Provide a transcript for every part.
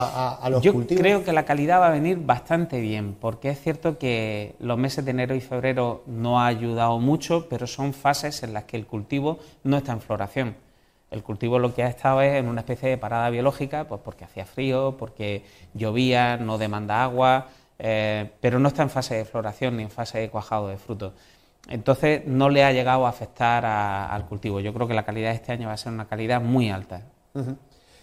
a los Yo cultivos? creo que la calidad va a venir bastante bien, porque es cierto que los meses de enero y febrero no ha ayudado mucho, pero son fases en las que el cultivo no está en floración. El cultivo lo que ha estado es en una especie de parada biológica, pues porque hacía frío, porque llovía, no demanda agua, pero no está en fase de floración ni en fase de cuajado de frutos. Entonces no le ha llegado a afectar al cultivo. Yo creo que la calidad de este año va a ser una calidad muy alta. Uh-huh.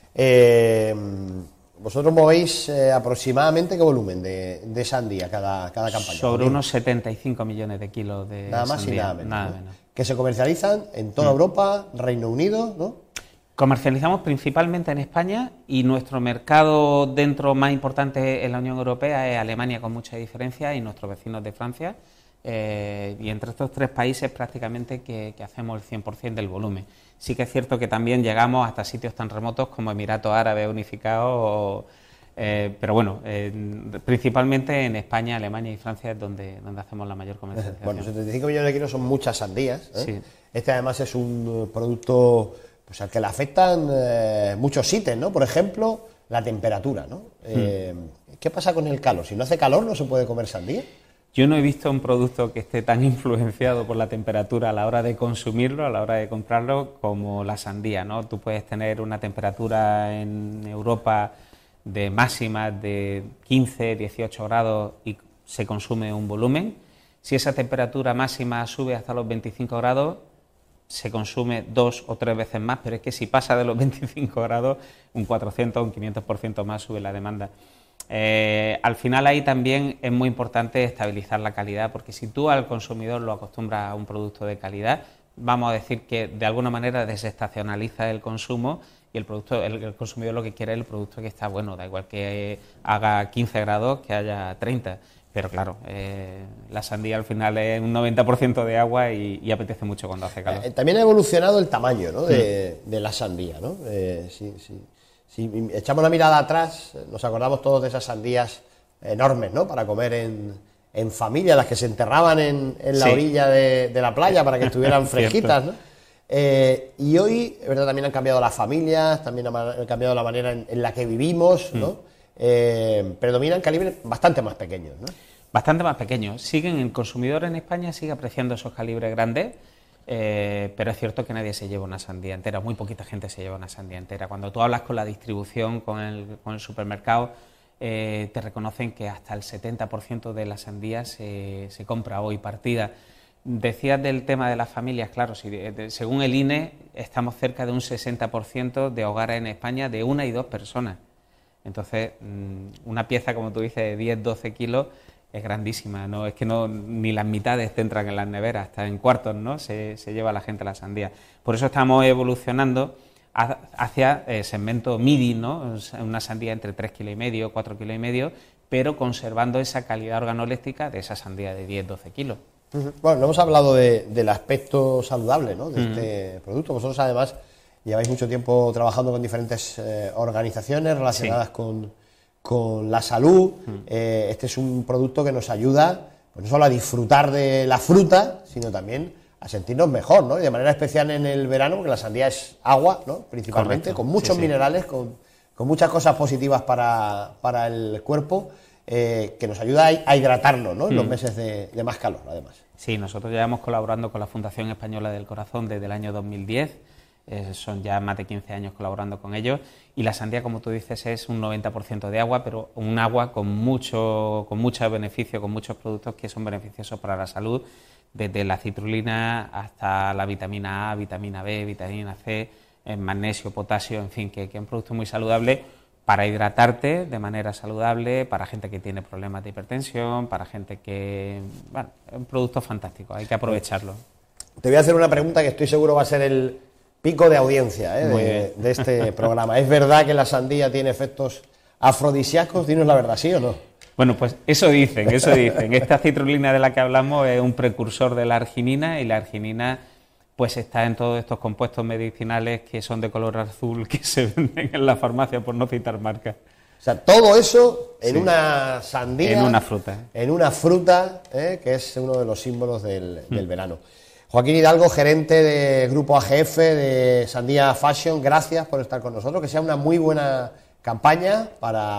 Vosotros movéis aproximadamente qué volumen de sandía cada campaña. Sobre unos 75 millones de kilos de nada más sandía, y nada menos, nada ¿no? menos. Que se comercializan en toda Europa, Reino Unido, ¿no? Comercializamos principalmente en España y nuestro mercado dentro más importante en la Unión Europea es Alemania, con mucha diferencia, y nuestros vecinos de Francia. Y entre estos tres países prácticamente que hacemos el 100% del volumen. Sí que es cierto que también llegamos hasta sitios tan remotos como Emiratos Árabes Unificados, pero bueno, principalmente en España, Alemania y Francia es donde hacemos la mayor comercialización. Bueno, 75 millones de kilos son muchas sandías, ¿eh? Sí. Este además es un producto pues, al que le afectan muchos ítems, ¿no? Por ejemplo, la temperatura, ¿no? ¿Qué pasa con el calor? Si no hace calor, ¿no se puede comer sandía? Yo no he visto un producto que esté tan influenciado por la temperatura a la hora de consumirlo, a la hora de comprarlo, como la sandía, ¿no? Tú puedes tener una temperatura en Europa de máximas de 15, 18 grados y se consume un volumen. Si esa temperatura máxima sube hasta los 25 grados, se consume 2 o 3 veces más, pero es que si pasa de los 25 grados, un 400 o un 500% más sube la demanda. Al final ahí también es muy importante estabilizar la calidad, porque si tú al consumidor lo acostumbras a un producto de calidad, vamos a decir que de alguna manera desestacionaliza el consumo y el consumidor lo que quiere es el producto que está bueno, da igual que haga 15 grados que haya 30, pero claro, la sandía al final es un 90% de agua y apetece mucho cuando hace calor. También ha evolucionado el tamaño, ¿no? de la sandía, ¿no? Si echamos una mirada atrás, nos acordamos todos de esas sandías enormes, ¿no? Para comer en familia, las que se enterraban en la orilla de la playa para que estuvieran fresquitas, ¿no? Y hoy, es verdad, también han cambiado las familias, también han cambiado la manera en la que vivimos, ¿no? Predominan calibres bastante más pequeños, ¿no? Bastante más pequeños. El consumidor en España sigue apreciando esos calibres grandes. Pero es cierto que nadie se lleva una sandía entera, muy poquita gente se lleva una sandía entera. Cuando tú hablas con la distribución, con el supermercado, te reconocen que hasta el 70% de las sandías se compra hoy partida. Decías del tema de las familias, claro, según el INE estamos cerca de un 60% de hogares en España de 1 y 2 personas. Entonces, una pieza, como tú dices, de 10, 12 kilos, es grandísima, ¿no? Es que ni las mitades te entran en las neveras, hasta en cuartos, ¿no? Se lleva la gente la sandía. Por eso estamos evolucionando hacia segmento midi, ¿no? Una sandía entre 3,5 kilos, 4,5 kilos, pero conservando esa calidad organoléptica de esa sandía de 10, 12 kilos. Bueno, no hemos hablado del aspecto saludable, ¿no? De este producto. Vosotros además lleváis mucho tiempo trabajando con diferentes organizaciones relacionadas con la salud. Este es un producto que nos ayuda pues no solo a disfrutar de la fruta, sino también a sentirnos mejor, ¿no? Y de manera especial en el verano, porque la sandía es agua, ¿no? Principalmente, con muchos minerales, con muchas cosas positivas para el cuerpo, que nos ayuda a hidratarnos, ¿no? En los meses de más calor, además. Sí, nosotros llevamos colaborando con la Fundación Española del Corazón desde el año 2010. Son ya más de 15 años colaborando con ellos, y la sandía, como tú dices, es un 90% de agua, pero un agua con mucho beneficio, con muchos productos que son beneficiosos para la salud, desde la citrulina hasta la vitamina A, vitamina B, vitamina C, magnesio, potasio, en fin, que es un producto muy saludable para hidratarte de manera saludable, para gente que tiene problemas de hipertensión, para gente que... Bueno, es un producto fantástico, hay que aprovecharlo. Te voy a hacer una pregunta que estoy seguro va a ser el pico de audiencia de este programa. ¿Es verdad que la sandía tiene efectos afrodisíacos? Dinos la verdad, ¿sí o no? Bueno, pues eso dicen. Esta citrulina de la que hablamos es un precursor de la arginina, y la arginina pues está en todos estos compuestos medicinales que son de color azul que se venden en la farmacia, por no citar marcas. O sea, todo eso en una sandía. En una fruta. En una fruta, que es uno de los símbolos del verano. Joaquín Hidalgo, gerente de Grupo AGF de Sandía Fashion, gracias por estar con nosotros. Que sea una muy buena campaña para